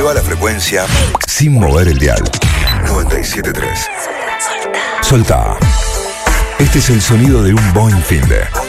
Eleva la frecuencia sin mover el dial. 97.3. Soltá. Este es el sonido de un Boeing Finde.